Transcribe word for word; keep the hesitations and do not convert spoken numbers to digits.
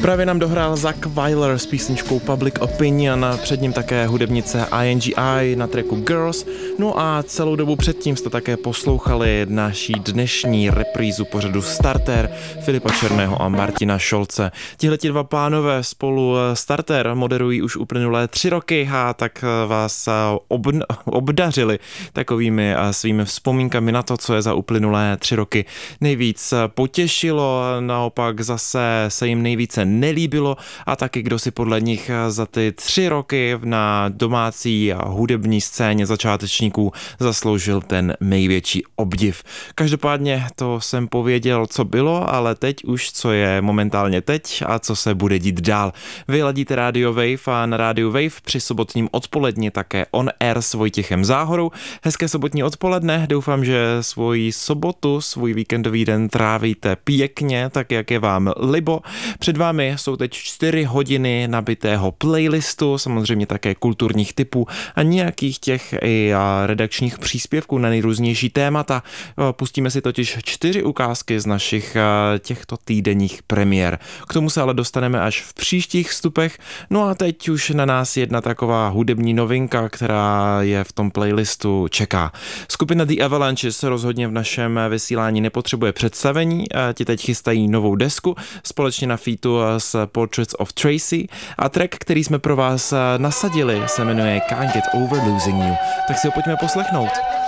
Právě nám dohrál Zach Weiler s písničkou Public Opinion, před ním také hudebnice I N G I na tracku Girls, no a celou dobu předtím jste také poslouchali naší dnešní reprízu pořadu Starter Filipa Černého a Martina Šolce. Tihleti dva pánové spolu Starter moderují už uplynulé tři roky a tak vás ob- obdařili takovými svými vzpomínkami na to, co je za uplynulé tři roky nejvíc potěšilo, naopak zase se jim nejvíce nelíbilo a taky kdo si podle nich za ty tři roky na domácí a hudební scéně začátečníků zasloužil ten největší obdiv. Každopádně to jsem pověděl, co bylo, ale teď už co je momentálně teď a co se bude dít dál. Vy ladíte Radio Wave a na Radio Wave při sobotním odpoledni také On Air s Vojtěchem Záhorou. Hezké sobotní odpoledne, doufám, že svoji sobotu, svůj víkendový den trávíte pěkně, tak jak je vám libo. Před vámi jsou teď čtyři hodiny nabitého playlistu, samozřejmě také kulturních typů a nějakých těch i redakčních příspěvků na nejrůznější témata. Pustíme si totiž čtyři ukázky z našich těchto týdenních premiér. K tomu se ale dostaneme až v příštích vstupech. No a teď už na nás jedna taková hudební novinka, která je v tom playlistu čeká. Skupina The Avalanches rozhodně v našem vysílání nepotřebuje představení. Ti teď chystají novou desku společně na featu s Portraits of Tracy a track, který jsme pro vás nasadili, se jmenuje Can't Get Over Losing You. Tak si ho pojďme poslechnout.